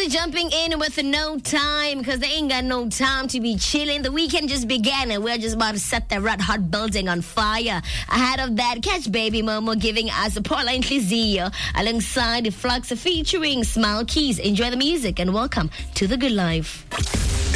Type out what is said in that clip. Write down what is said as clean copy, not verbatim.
We're jumping in with no time because they ain't got no time to be chilling. The weekend just began and we're just about to set the red hot building on fire. Ahead of that, catch Baby Momo giving us a Paula and Lizzie alongside the Flux featuring Smile Keys. Enjoy the music and welcome to The Good Life.